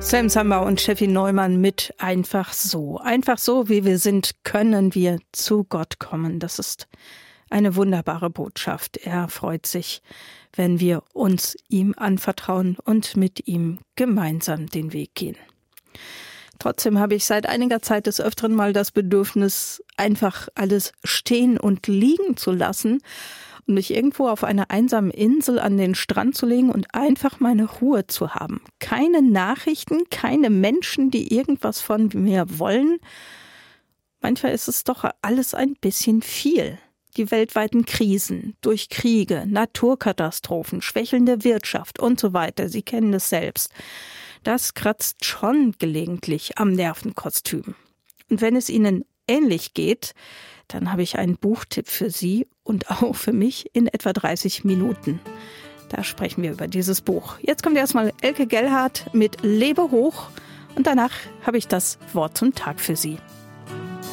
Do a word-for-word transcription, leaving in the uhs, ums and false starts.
Sam Samba und Steffi Neumann mit Einfach so. Einfach so, wie wir sind, können wir zu Gott kommen. Das ist eine wunderbare Botschaft. Er freut sich, wenn wir uns ihm anvertrauen und mit ihm gemeinsam den Weg gehen. Trotzdem habe ich seit einiger Zeit des Öfteren mal das Bedürfnis, einfach alles stehen und liegen zu lassen und mich irgendwo auf einer einsamen Insel an den Strand zu legen und einfach meine Ruhe zu haben. Keine Nachrichten, keine Menschen, die irgendwas von mir wollen. Manchmal ist es doch alles ein bisschen viel. Die weltweiten Krisen durch Kriege, Naturkatastrophen, schwächelnde Wirtschaft und so weiter. Sie kennen es selbst. Das kratzt schon gelegentlich am Nervenkostüm. Und wenn es Ihnen ähnlich geht, dann habe ich einen Buchtipp für Sie und auch für mich in etwa dreißig Minuten. Da sprechen wir über dieses Buch. Jetzt kommt erstmal Elke Gellhardt mit Lebe hoch und danach habe ich das Wort zum Tag für Sie.